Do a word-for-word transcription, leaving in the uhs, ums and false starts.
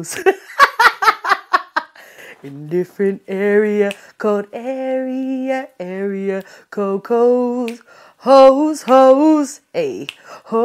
hoes. In different area code area area code codes. Hoes, hoes, hey, hoes.